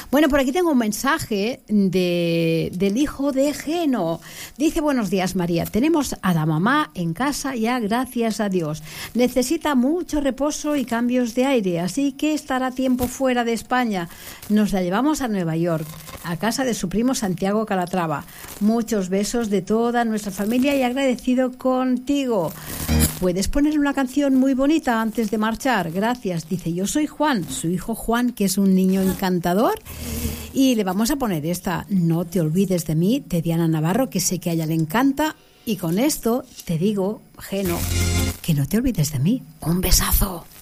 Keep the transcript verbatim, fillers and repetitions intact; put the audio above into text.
Bueno, por aquí tengo un mensaje de, del hijo de Geno. Dice: buenos días, María. Tenemos a la mamá en casa ya, gracias a Dios. Necesita mucho reposo y cambios de aire, así que estará tiempo fuera de España. Nos la llevamos a Nueva York, a casa de su primo Santiago Calatrava. Muchos besos de toda nuestra familia y agradecido contigo. ¿Puedes poner una canción muy bonita antes de marchar? Gracias. Dice: yo soy Juan, su hijo Juan, que es un niño encantador, y le vamos a poner esta, No te olvides de mí, de Diana Navarro, que sé que a ella le encanta. Y con esto te digo, Geno, que no te olvides de mí. Un besazo.